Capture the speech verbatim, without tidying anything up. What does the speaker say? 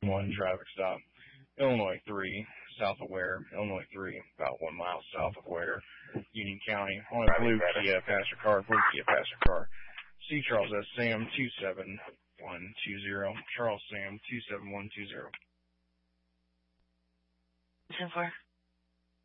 One traffic stop. Illinois three, south of Ware. Illinois three, about one mile south of Ware. Union County. On a blue Kia passenger car. Blue Kia passenger car. C. Charles S. Sam two seven one two zero. Charles Sam two seven one two zero. ten four.